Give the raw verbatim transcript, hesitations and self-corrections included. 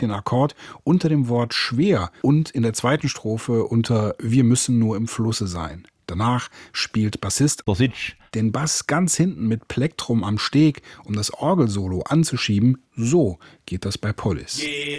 den Akkord unter dem Wort schwer und in der zweiten Strophe unter wir müssen nur im Flusse sein. Danach spielt Bassist Bosic den Bass ganz hinten mit Plektrum am Steg, um das Orgelsolo anzuschieben. So geht das bei Polis.